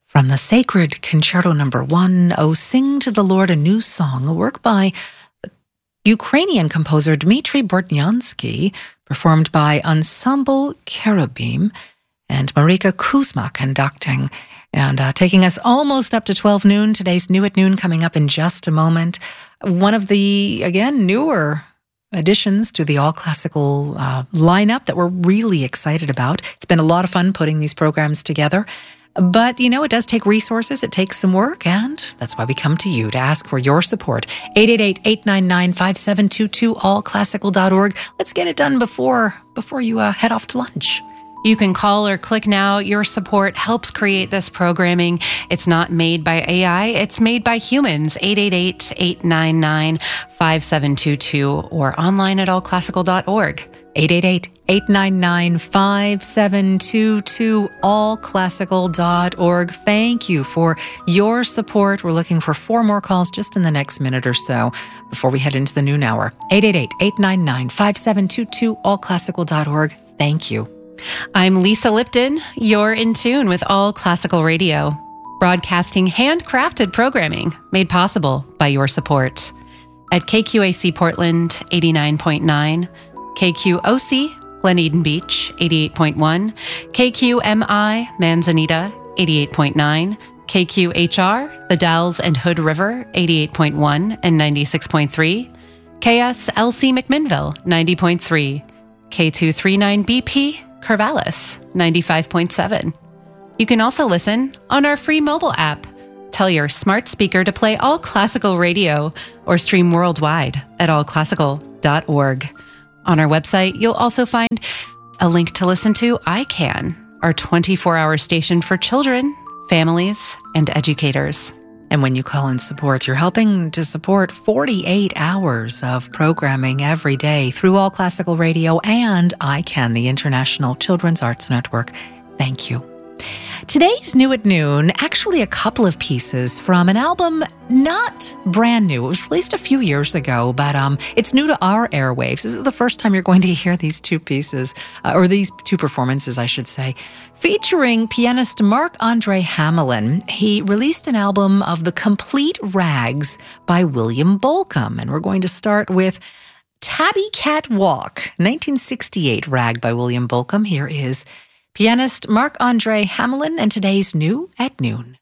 From the sacred Concerto Number 1, "O Sing to the Lord a New Song," a work by Ukrainian composer Dmitry Bortnyansky, performed by Ensemble Cherubim, and Marika Kuzma conducting. And taking us almost up to 12 noon, today's New at Noon coming up in just a moment. One of the, again, newer additions to the All Classical lineup that we're really excited about. It's been a lot of fun putting these programs together. But, you know, it does take resources, it takes some work, and that's why we come to you to ask for your support. 888-899-5722, allclassical.org. Let's get it done before you head off to lunch. You can call or click now. Your support helps create this programming. It's not made by AI, it's made by humans. 888-899-5722 or online at allclassical.org. 888-899-5722, allclassical.org. Thank you for your support. We're looking for 4 more calls just in the next minute or so before we head into the noon hour. 888-899-5722, allclassical.org. Thank you. I'm Lisa Lipton. You're in tune with All Classical Radio, broadcasting handcrafted programming made possible by your support. At KQAC Portland, 89.9, KQOC Glen Beach, 88.1, KQMI Manzanita, 88.9, KQHR The Dalles and Hood River, 88.1 and 96.3, KSLC McMinnville, 90.3, K239BP Corvallis, 95.7. You can also listen on our free mobile app. Tell your smart speaker to play All Classical Radio or stream worldwide at allclassical.org. On our website, you'll also find a link to listen to iCan, our 24-hour station for children, families, and educators. And when you call and support, you're helping to support 48 hours of programming every day through All Classical Radio and iCan, the International Children's Arts Network. Thank you. Today's New at Noon, actually a couple of pieces from an album not brand new. It was released a few years ago, but it's new to our airwaves. This is the first time you're going to hear these two pieces, or these two performances, I should say, featuring pianist Marc-Andre Hamelin. He released an album of the Complete Rags by William Bolcom, and we're going to start with Tabby Cat Walk, 1968 rag by William Bolcom. Here is pianist Marc-Andre Hamelin and today's New at Noon.